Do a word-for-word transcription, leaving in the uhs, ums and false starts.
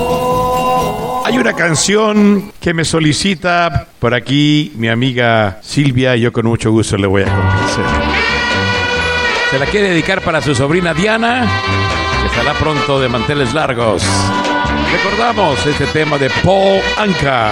Hay una canción que me solicita por aquí mi amiga Silvia y yo con mucho gusto le voy a complacer. Se la quiere dedicar para su sobrina Diana, que estará pronto de manteles largos. Recordamos este tema de Paul Anka.